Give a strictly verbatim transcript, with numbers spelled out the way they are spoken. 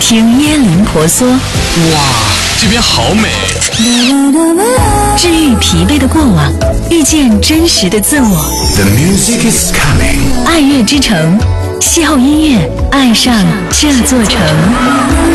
听椰林婆娑。 哇，这边好美。 治愈疲惫的过往，遇见真实的自我。 The music is coming。 爱乐之城，邂逅音乐，爱上这座城。